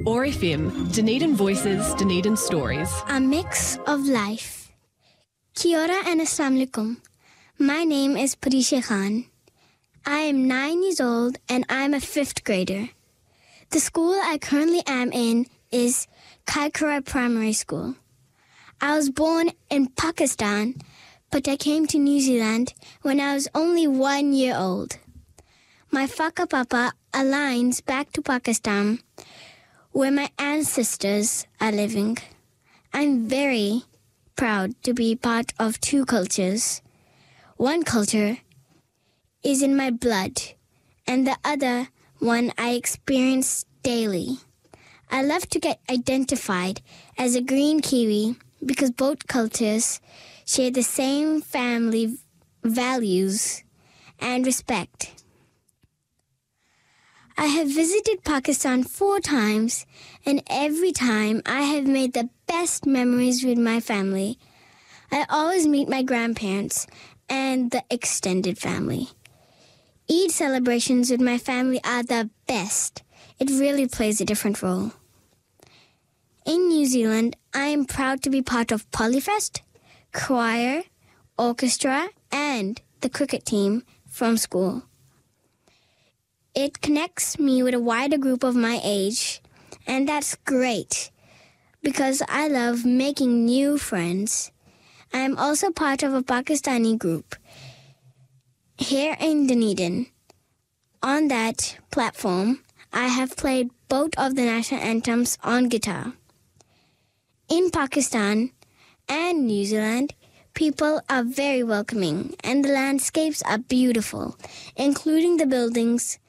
OAR FM, Dunedin Voices, Dunedin Stories. A mix of life. Kia ora and assalamu alaikum. My name is Parisha Khan. I am 9 years old and I'm a 5th grader. The school I currently am in is Kaikoura Primary School. I was born in Pakistan, but I came to New Zealand when I was only 1 year old. My whakapapa aligns back to Pakistan, where my ancestors are living. I'm very proud to be part of two cultures. One culture is in my blood, and the other one I experience daily. I love to get identified as a green Kiwi because both cultures share the same family values and respect. I have visited Pakistan 4 times, and every time I have made the best memories with my family. I always meet my grandparents and the extended family. Eid celebrations with my family are the best. It really plays a different role. In New Zealand, I am proud to be part of Polyfest, choir, orchestra, and the cricket team from school. It connects me with a wider group of my age, and that's great because I love making new friends. I am also part of a Pakistani group here in Dunedin. On that platform, I have played both of the national anthems on guitar. In Pakistan and New Zealand, people are very welcoming and the landscapes are beautiful, including the buildings